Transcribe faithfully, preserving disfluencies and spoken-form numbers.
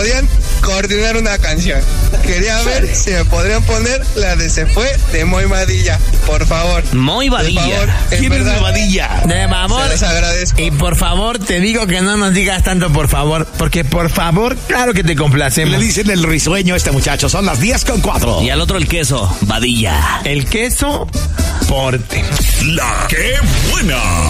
podían coordinar una canción. Quería ver si me podrían poner la de Se Fue de Moy Vadilla, por favor. Moy Vadilla. Por favor, ¿Quién es Moy Vadilla? De favor. Se los agradezco. Y por favor, te digo que no nos digas tanto por favor, porque por favor, claro que te complacemos. Le dicen el risueño a este muchacho, son las diez con cuatro. Y al otro el queso, Vadilla. El queso, porte. La que buena.